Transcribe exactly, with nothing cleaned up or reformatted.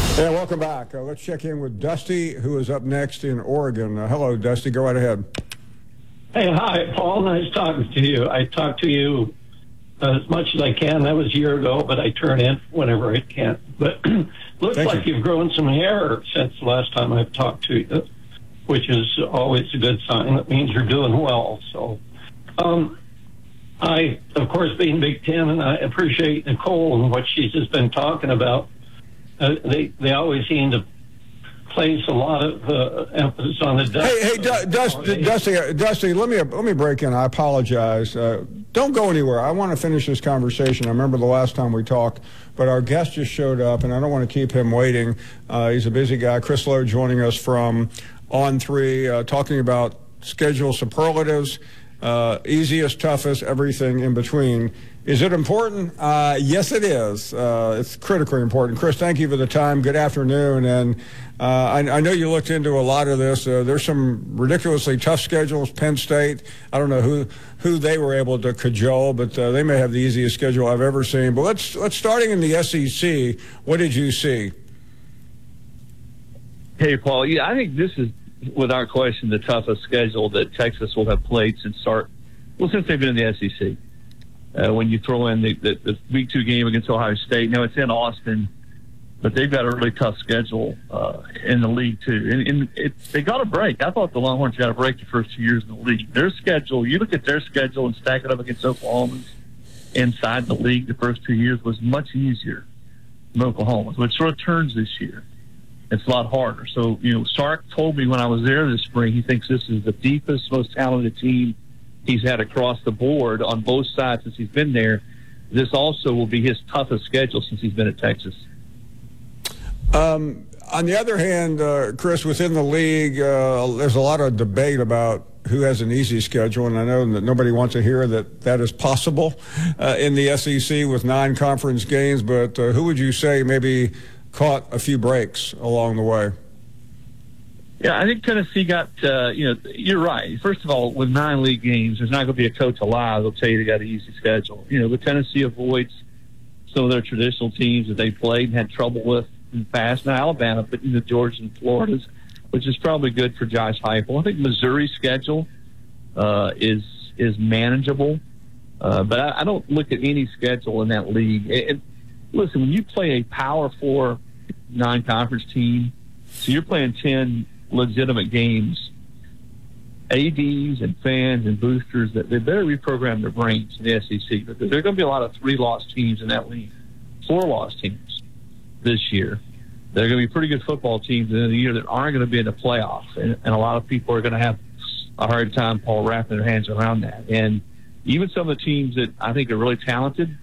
Yeah, welcome back. Uh, let's check in with Dusty, who is up next in Oregon. Uh, hello, Dusty. Go right ahead. Hey, hi, Paul. Nice talking to you. I talk to you as much as I can. That was a year ago, but I turn in whenever I can. But looks Thank like you. you've grown some hair since the last time I've talked to you, which is always a good sign. That means you're doing well. So, um, I, of course, being Big Ten, and I appreciate Nicole and what she's just been talking about. Uh, they they always seem to place a lot of uh, emphasis on the. Hey, hey, Du- Dusty, Dusty, uh, Dusty, let me let me break in. I apologize. Uh, don't go anywhere. I want to finish this conversation. I remember the last time we talked, but our guest just showed up, and I don't want to keep him waiting. Uh, he's a busy guy. Chris Lowe joining us from On Three, uh, talking about schedule superlatives, uh, easiest, toughest, everything in between. Is it important? Uh, yes, it is. Uh, it's critically important. Chris, thank you for the time. Good afternoon. And uh, I, I know you looked into a lot of this. Uh, there's some ridiculously tough schedules. Penn State, I don't know who who they were able to cajole, but uh, they may have the easiest schedule I've ever seen. But let's let's starting in the S E C. What did you see? Hey, Paul. Yeah, I think this is, without question, the toughest schedule that Texas will have played since start. Well, since they've been in the S E C. Uh, when you throw in the, the, the week two game against Ohio State. Now, it's in Austin, but they've got a really tough schedule uh, in the league, too. And, and it, they got a break. I thought the Longhorns got a break the first two years in the league. Their schedule, you look at their schedule and stack it up against Oklahoma's inside the league the first two years was much easier than Oklahoma's, which sort of turns this year. It's a lot harder. So, you know, Sark told me when I was there this spring, he thinks this is the deepest, most talented team he's had across the board on both sides since he's been there. This also will be his toughest schedule since he's been at Texas. Um, on the other hand, uh, Chris, within the league, uh, there's a lot of debate about who has an easy schedule, and I know that nobody wants to hear that that is possible uh, in the S E C with nine conference games, but uh, who would you say maybe caught a few breaks along the way? Yeah, I think Tennessee got, uh, you know, you're right. First of all, with nine league games, there's not going to be a coach alive that'll tell you they got an easy schedule. You know, but Tennessee avoids some of their traditional teams that they played and had trouble with in the past. Now, Alabama, but in the Georgia and Florida's, which is probably good for Josh Heupel. I think Missouri's schedule uh, is is manageable, uh, but I, I don't look at any schedule in that league. And, and listen, when you play a Power Four non-conference team, so you're playing ten legitimate games, A Ds and fans and boosters, that they better reprogram their brains in the S E C, because there are going to be a lot of three-loss teams in that league, four-loss teams this year. There are going to be pretty good football teams in the year that aren't going to be in the playoffs, and, and a lot of people are going to have a hard time, Paul, wrapping their hands around that. And even some of the teams that I think are really talented,